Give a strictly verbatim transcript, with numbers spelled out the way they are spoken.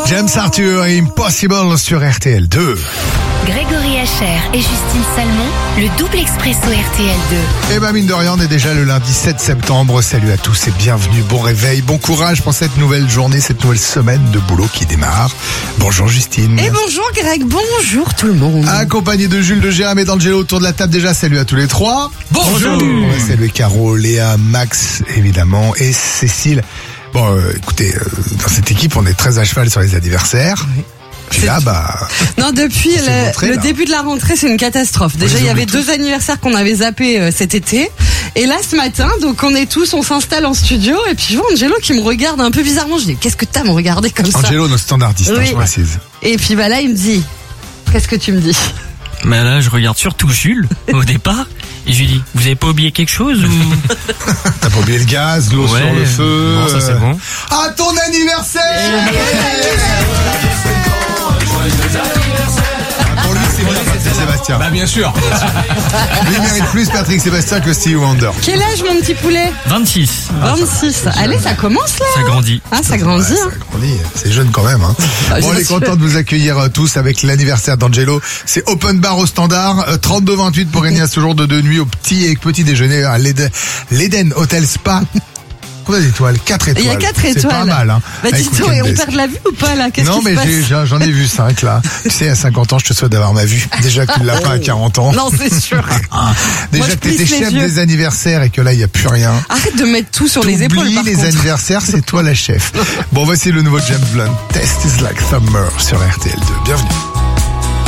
James Arthur et Impossible sur R T L deux. Grégory Hacher et Justine Salmon, le double expresso R T L deux. Eh ben mine de rien, on est déjà le lundi sept septembre. Salut à tous et bienvenue. Bon réveil, bon courage pour cette nouvelle journée, cette nouvelle semaine de boulot qui démarre. Bonjour Justine. Et bonjour Greg, bonjour tout le monde. Accompagné de Jules, de Jérôme et d'Angelo autour de la table déjà. Salut à tous les trois. Bonjour. On va saluer Caro, Léa, Max évidemment et Cécile. Bon, euh, écoutez, euh, dans cette équipe, on est très à cheval sur les anniversaires. Oui. Puis là, bah. Non, depuis le, montré, le début de la rentrée, c'est une catastrophe. Déjà, il y avait deux anniversaires qu'on avait zappés euh, cet été. Et là, ce matin, donc on est tous, on s'installe en studio. Et puis je vois Angelo qui me regarde un peu bizarrement. Je dis, qu'est-ce que t'as à me regarder comme Angelo, ça? Angelo, notre standardiste, oui. hein, je précise. Et puis bah là, il me dit, qu'est-ce que tu me dis? Bah là, je regarde surtout Jules, au départ. Et je lui dis, vous avez pas oublié quelque chose ou... T'as pas oublié le gaz, l'eau ouais, sur le feu. Non, ça c'est bon. À ton anniversaire! Pour lui, c'est bien Patrick Sébastien. Bah bien sûr. Lui mérite plus Patrick Sébastien que Stevie Wonder. Quel âge mon petit poulet? vingt-six. vingt-six. Allez, ça commence là. Ça grandit. Ah, ça grandit. Ouais, hein. Ça grandit. C'est jeune quand même. Hein. Ah, bon, on est content de vous accueillir euh, tous avec l'anniversaire d'Angelo. C'est open bar au standard. Euh, trente-deux vingt-huit pour gagner à ce jour de deux nuits au petit et petit déjeuner à l'Eden, l'Eden Hotel Spa. Combien d'étoiles? quatre étoiles. Il y a quatre étoiles. C'est pas mal, hein. Bah, dis-toi, et on perd de la vue ou pas, là? Qu'est-ce Non, qui mais se passe? j'ai, j'en ai vu cinq, là. Tu sais, à cinquante ans, je te souhaite d'avoir ma vue. Déjà que tu l'as pas à quarante ans. Non, c'est sûr. Déjà Moi, que t'étais chef yeux. des anniversaires et que là, il y a plus rien. Arrête de mettre tout sur les épaules, par les contre. anniversaires, c'est toi la chef. Bon, voici le nouveau James Blunt. Test is like summer sur R T L deux. Bienvenue.